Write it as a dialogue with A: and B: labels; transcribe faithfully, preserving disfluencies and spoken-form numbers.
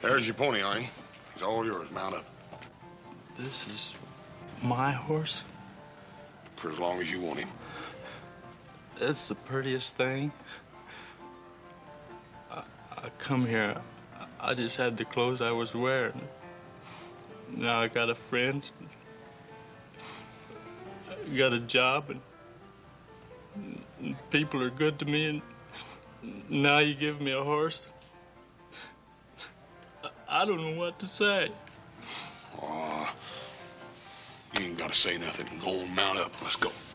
A: There's your pony, Arnie. He's all yours. Mount up.
B: This is my horse?
A: For as long as you want him.
B: It's the prettiest thing. I, I come here, I just had the clothes I was wearing. Now I got a friend, I got a job, and, and people are good to me, and now you give me a horse. I, I don't know what to say.
A: Aw, you ain't got to say nothing. Go on, mount up. Let's go.